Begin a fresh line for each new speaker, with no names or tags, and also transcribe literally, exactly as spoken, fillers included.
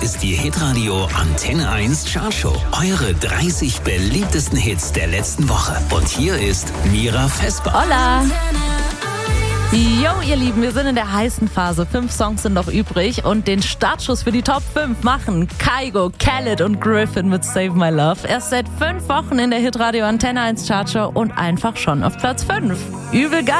ist die Hitradio Antenne eins Chartshow. Eure dreißig beliebtesten Hits der letzten Woche. Und hier ist Mira Vesper.
Hola! Jo, ihr Lieben, wir sind in der heißen Phase. Fünf Songs sind noch übrig und den Startschuss für die Top fünf machen Kygo, Khaled und Griffin mit Save My Love. Erst seit fünf Wochen in der Hitradio Antenne eins Chartshow und einfach schon auf Platz fünf. Übel geil!